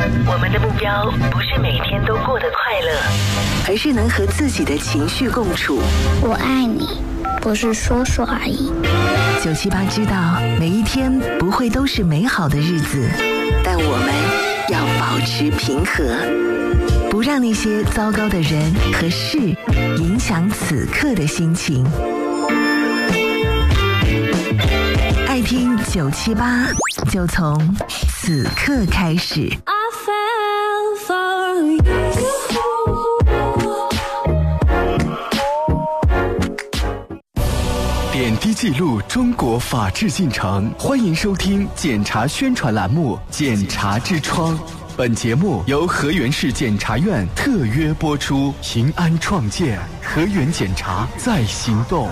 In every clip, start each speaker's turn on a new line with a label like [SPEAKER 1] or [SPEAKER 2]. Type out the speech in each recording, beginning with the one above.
[SPEAKER 1] 我们的目标不是每天都过得快乐，而是能和自己的情绪共处。
[SPEAKER 2] 我爱你，不是说说而已。
[SPEAKER 1] 978知道每一天不会都是美好的日子，但我们要保持平和，不让那些糟糕的人和事影响此刻的心情。爱听978，就从此刻开始。
[SPEAKER 3] 点滴记录中国法治进程，欢迎收听检察宣传栏目《检察之窗》。本节目由河源市检察院特约播出，平安创建，河源检察在行动。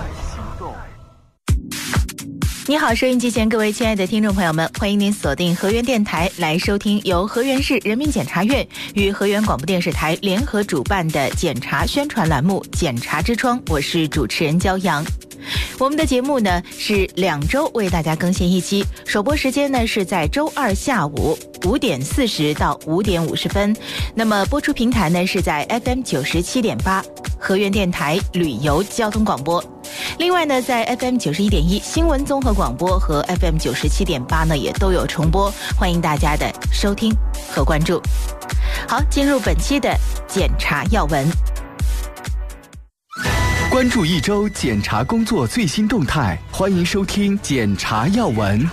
[SPEAKER 4] 你好，收音机前各位亲爱的听众朋友们，欢迎您锁定河源电台来收听由河源市人民检察院与河源广播电视台联合主办的检察宣传栏目《检察之窗》，我是主持人焦阳。我们的节目呢是2周为大家更新一期，首播时间呢是在周二下午5点40到5点50分，那么播出平台呢是在 FM 97.8河源电台旅游交通广播。另外呢，在 FM 91.1新闻综合广播和 FM 97.8呢也都有重播，欢迎大家的收听和关注。好，进入本期的检察要闻。
[SPEAKER 3] 关注一周检察工作最新动态，欢迎收听检察要闻。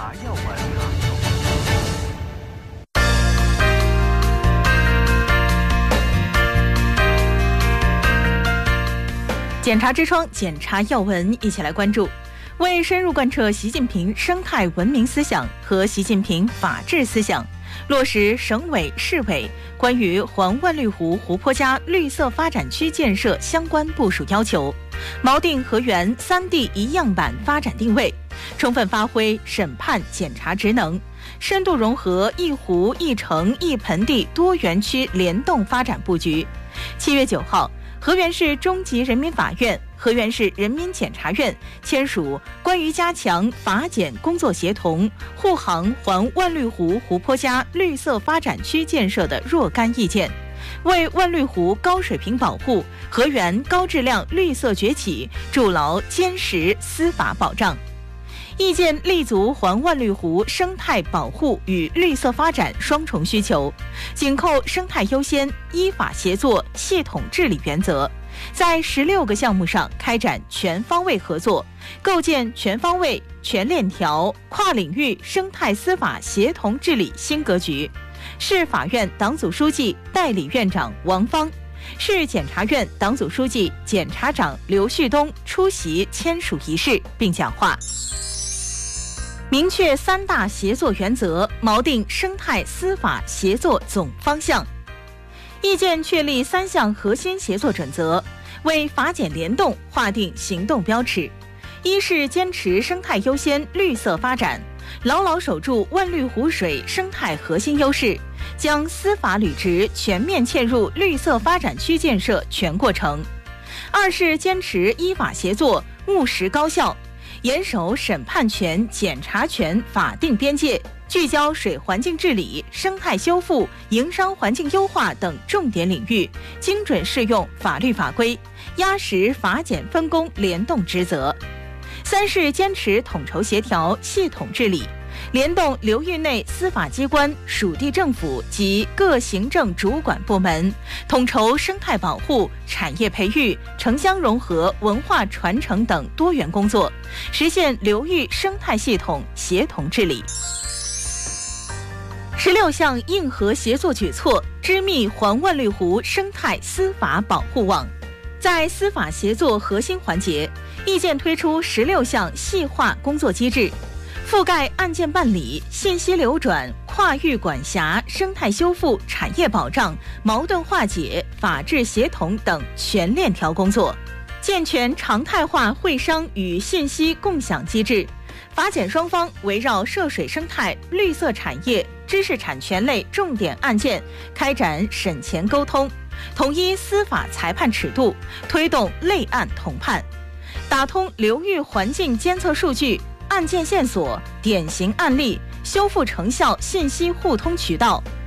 [SPEAKER 4] 检察之窗，检察要闻，一起来关注。为深入贯彻习近平生态文明思想和习近平法治思想，落实省委市委关于环万绿湖湖泊加绿色发展区建设相关部署要求，锚定河源3地一样板发展定位，充分发挥审判检察职能，深度融合一湖一城一盆地多园区联动发展布局。7月9号，河源市中级人民法院、河源市人民检察院签署关于加强法检工作协同、护航环万绿湖湖泊加绿色发展区建设的若干意见，为万绿湖高水平保护、河源高质量绿色崛起筑牢坚实司法保障。意见立足环万绿湖生态保护与绿色发展双重需求，紧扣生态优先、依法协作、系统治理原则，在16个项目上开展全方位合作，构建全方位、全链条、跨领域生态司法协同治理新格局。市法院党组书记、代理院长王芳，市检察院党组书记、检察长刘旭东出席签署仪式并讲话。明确3大协作原则，锚定生态司法协作总方向。意见确立3项核心协作准则，为法检联动划定行动标尺。一是坚持生态优先、绿色发展，牢牢守住万绿湖水生态核心优势，将司法履职全面嵌入绿色发展区建设全过程。二是坚持依法协作，务实高效，严守审判权、检察权法定边界，聚焦水环境治理、生态修复、营商环境优化等重点领域，精准适用法律法规，压实法检分工联动职责。三是坚持统筹协调、系统治理，联动流域内司法机关、属地政府及各行政主管部门，统筹生态保护、产业培育、城乡融合、文化传承等多元工作，实现流域生态系统协同治理。16项硬核协作举措，织密环万绿湖生态司法保护网。在司法协作核心环节，意见推出16项细化工作机制，覆盖案件办理、信息流转、跨域管辖、生态修复、产业保障、矛盾化解、法治协同等全链条工作，健全常态化会商与信息共享机制。法检双方围绕涉水生态、绿色产业、知识产权类重点案件开展审前沟通，统一司法裁判尺度，推动类案同判，打通流域环境监测数据、案件线索、典型案例、修复成效信息互通渠道，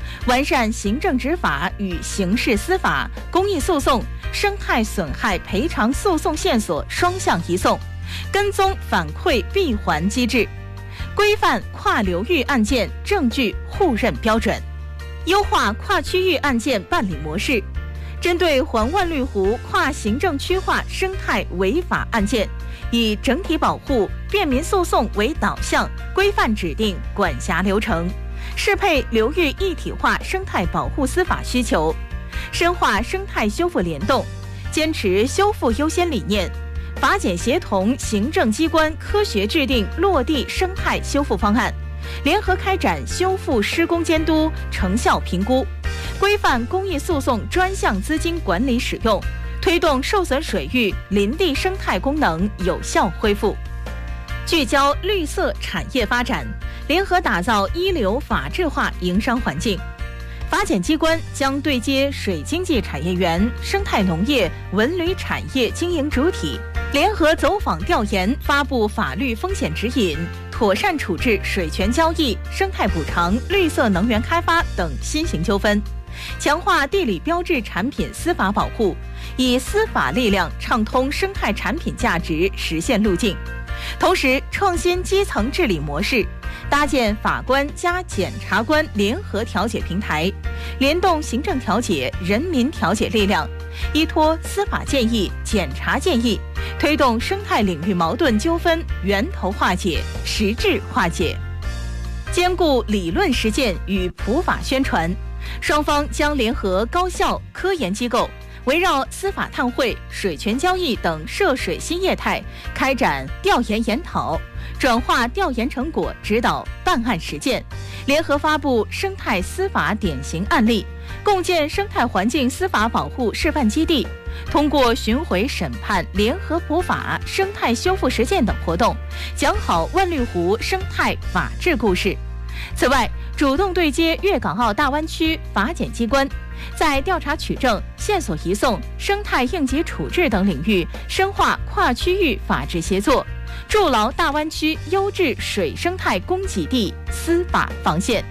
[SPEAKER 4] 完善行政执法与刑事司法、公益诉讼、生态损害赔偿诉讼线索双向移送，跟踪反馈闭环机制，规范跨流域案件证据互认标准，优化跨区域案件办理模式。针对环万绿湖跨行政区划生态违法案件，以整体保护、便民诉讼为导向，规范指定管辖流程，适配流域一体化生态保护司法需求，深化生态修复联动，坚持修复优先理念，法检协同行政机关科学制定落地生态修复方案，联合开展修复施工监督、成效评估，规范公益诉讼专项资金管理使用，推动受损水域林地生态功能有效恢复。聚焦绿色产业发展，联合打造一流法治化营商环境。法检机关将对接水经济产业园、生态农业、文旅产业经营主体，联合走访调研，发布法律风险指引，妥善处置水权交易、生态补偿、绿色能源开发等新型纠纷，强化地理标志产品司法保护，以司法力量畅通生态产品价值实现路径。同时，创新基层治理模式，搭建法官加检察官联合调解平台，联动行政调解、人民调解力量，依托司法建议、检察建议，推动生态领域矛盾纠纷源头化解、实质化解。兼顾理论实践与普法宣传，双方将联合高校、科研机构，围绕司法碳汇、水权交易等涉水新业态，开展调研研讨，转化调研成果指导办案实践，联合发布生态司法典型案例，共建生态环境司法保护示范基地，通过巡回审判、联合普法、生态修复实践等活动，讲好万绿湖生态法治故事。此外，主动对接粤港澳大湾区法检机关，在调查取证、线索移送、生态应急处置等领域深化跨区域法治协作，筑牢大湾区优质水生态供给地司法防线。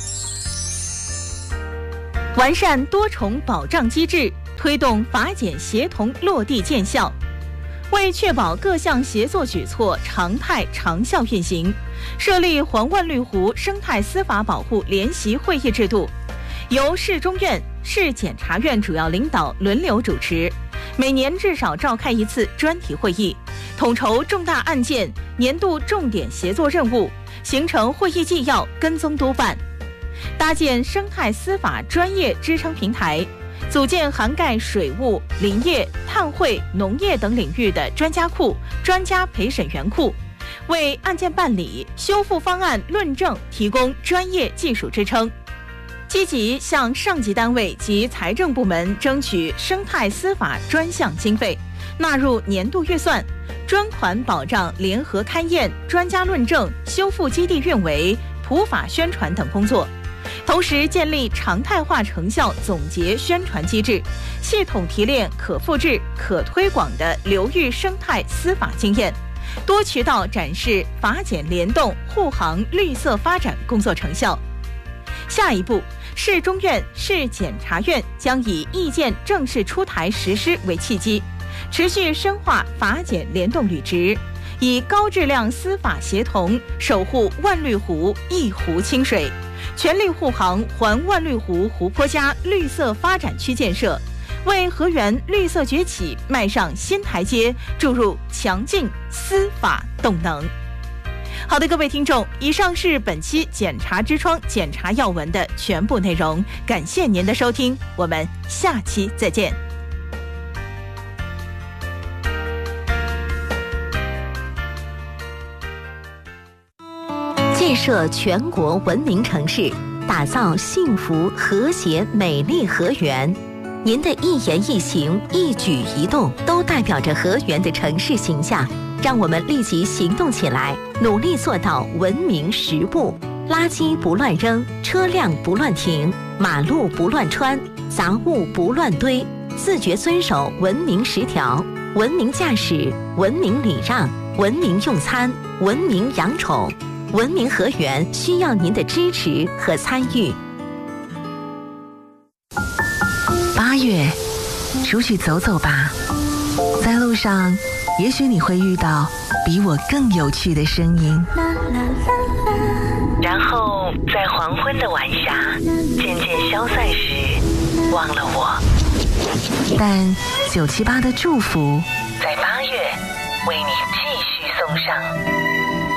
[SPEAKER 4] 完善多重保障机制，推动法检协同落地见效。为确保各项协作举措常态长效运行，设立环万绿湖生态司法保护联席会议制度，由市中院、市检察院主要领导轮流主持，每年至少召开一次专题会议，统筹重大案件、年度重点协作任务，形成会议纪要，跟踪督办。搭建生态司法专业支撑平台，组建涵盖水务、林业、碳汇、农业等领域的专家库、专家陪审员库，为案件办理、修复方案论证提供专业技术支撑。积极向上级单位及财政部门争取生态司法专项经费，纳入年度预算，专款保障联合勘验、专家论证、修复基地运维、普法宣传等工作。同时建立常态化成效总结宣传机制，系统提炼可复制、可推广的流域生态司法经验，多渠道展示法检联动护航绿色发展工作成效。下一步，市中院、市检察院将以意见正式出台实施为契机，持续深化法检联动履职，以高质量司法协同守护万绿湖一湖清水，全力护航环万绿湖湖泊加绿色发展区建设，为河源绿色崛起迈上新台阶，注入强劲司法动能。好的，各位听众，以上是本期检察之窗检察要闻的全部内容，感谢您的收听，我们下期再见。
[SPEAKER 1] 建设全国文明城市，打造幸福和谐美丽河源。您的一言一行、一举一动都代表着河源的城市形象。让我们立即行动起来，努力做到文明10步：垃圾不乱扔，车辆不乱停，马路不乱穿，杂物不乱堆，自觉遵守文明10条，文明驾驶，文明礼让，文明用餐，文明养宠。文明河源需要您的支持和参与。 8月，出去走走吧。在路上，也许你会遇到比我更有趣的声音。然后在黄昏的晚霞渐渐消散时，忘了我。但978的祝福，在8月为你继续送上。